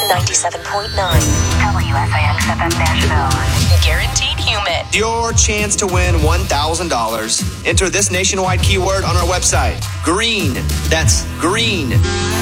97.9 WSIX-FM Nashville. Guaranteed humid. Your chance to win $1,000. Enter this nationwide keyword on our website. Green. That's green.